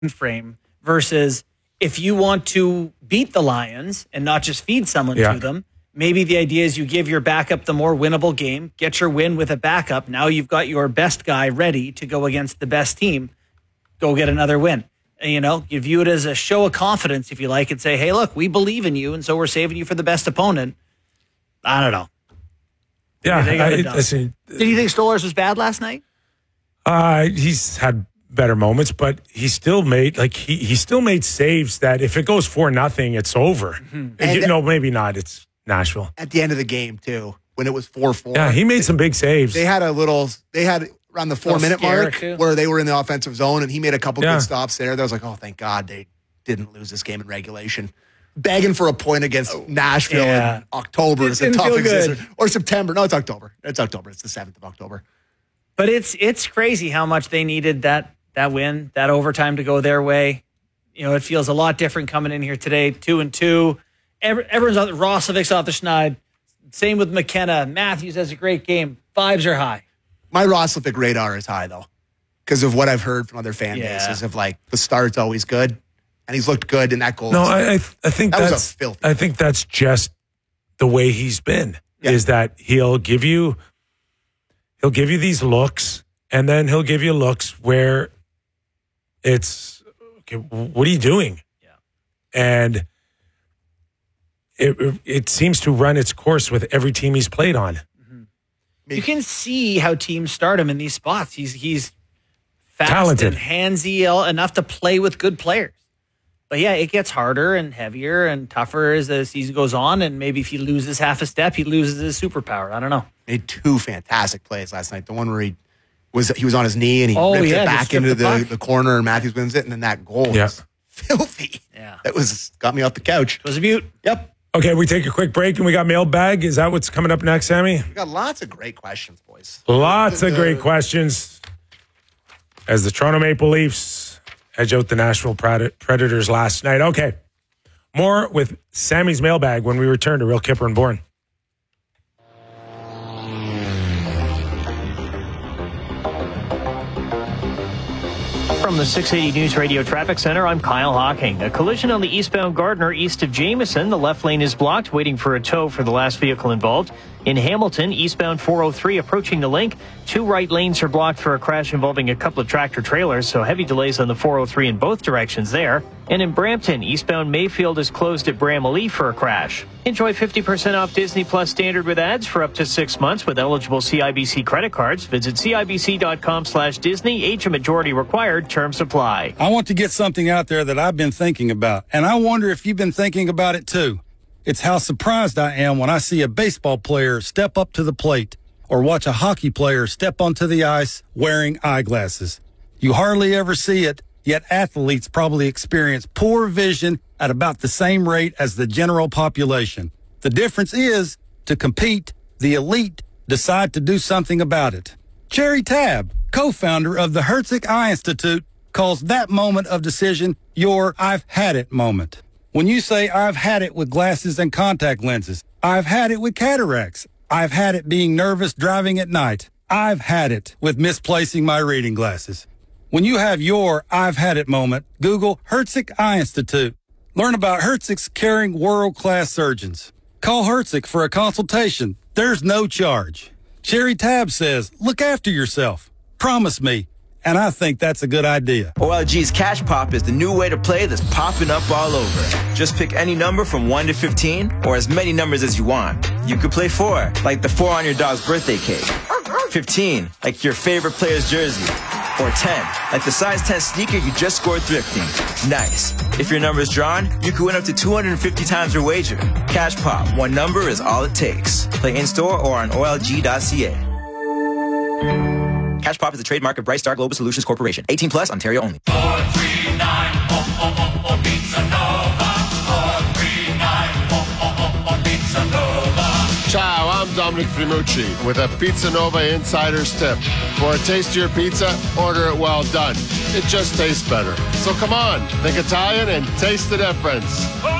frame versus if you want to beat the Lions and not just feed someone to them, maybe the idea is you give your backup the more winnable game, get your win with a backup. Now you've got your best guy ready to go against the best team. Go get another win. And, you view it as a show of confidence, if you like, and say, hey, look, we believe in you, and so we're saving you for the best opponent. I don't know. Yeah. Did you think Stolarz was bad last night? He's had better moments, but he still made he still made saves that if it goes 4-0, it's over. Mm-hmm. Maybe not. It's Nashville. At the end of the game, too, when it was 4-4. Yeah, he made some big saves. They had around the 4-minute mark where they were in the offensive zone, and he made a couple good stops there. That was like, oh, thank God they didn't lose this game in regulation. Begging for a point against Nashville in October is a tough existence. Or September. No, it's October. It's October. It's the 7th of October. But it's crazy how much they needed that win, that overtime to go their way. It feels a lot different coming in here today, 2-2. Everyone's on Roslovic's off the schneid. Same with McKenna. Matthews has a great game. Vibes are high. My Roslovic radar is high, though, because of what I've heard from other fan bases of the start's always good, and he's looked good in that goal. No, I think was filthy. I think that's just the way he's been. Yeah. Is that he'll give you these looks, and then he'll give you looks where it's okay. What are you doing? Yeah, and it seems to run its course with every team he's played on. You can see how teams start him in these spots. He's fast talented and handsy enough to play with good players. But yeah, it gets harder and heavier and tougher as the season goes on. And maybe if he loses half a step, he loses his superpower. I don't know. Made 2 fantastic plays last night. The one where he was on his knee and he ripped it back into the corner and Matthews wins it. And then that goal was filthy. Yeah. That got me off the couch. It was a beaut. Yep. Okay, we take a quick break and we got mailbag. Is that what's coming up next, Sammy? We got lots of great questions, boys. Lots of great questions. As the Toronto Maple Leafs edge out the Nashville Predators last night. Okay, more with Sammy's mailbag when we return to Real Kipper and Bourne. From the 680 News Radio Traffic Center, I'm Kyle Hawking. A collision on the eastbound Gardiner east of Jameson. The left lane is blocked, waiting for a tow for the last vehicle involved. In Hamilton, eastbound 403 approaching the link. 2 right lanes are blocked for a crash involving a couple of tractor trailers, so heavy delays on the 403 in both directions there. And in Brampton, eastbound Mayfield is closed at Bramalea for a crash. Enjoy 50% off Disney Plus Standard with ads for up to 6 months with eligible CIBC credit cards. Visit CIBC.com/Disney. Age and majority required. Terms apply. I want to get something out there that I've been thinking about, and I wonder if you've been thinking about it too. It's how surprised I am when I see a baseball player step up to the plate or watch a hockey player step onto the ice wearing eyeglasses. You hardly ever see it, yet athletes probably experience poor vision at about the same rate as the general population. The difference is, to compete, the elite decide to do something about it. Cherry Tab, co-founder of the Herzig Eye Institute, calls that moment of decision your I've had it moment. When you say I've had it with glasses and contact lenses, I've had it with cataracts, I've had it being nervous driving at night, I've had it with misplacing my reading glasses. When you have your I've had it moment, Google Herzig Eye Institute. Learn about Herzig's caring world-class surgeons. Call Herzig for a consultation. There's no charge. Cherry Tab says, look after yourself. Promise me. And I think that's a good idea. OLG's Cash Pop is the new way to play that's popping up all over. Just pick any number from 1 to 15 or as many numbers as you want. You could play 4, like the 4 on your dog's birthday cake. 15, like your favorite player's jersey. Or 10, like the size 10 sneaker you just scored thrifting. Nice. If your number is drawn, you could win up to 250 times your wager. Cash Pop, 1 number is all it takes. Play in-store or on OLG.ca. Cash Pop is the trademark of Bright Star Global Solutions Corporation. 18 plus, Ontario only. 439 Pizza Nova. 439 Pizza Nova. Ciao, I'm Dominic Primucci with a Pizza Nova Insider's Tip. For a tastier pizza, order it well done. It just tastes better. So come on, think Italian and taste the difference.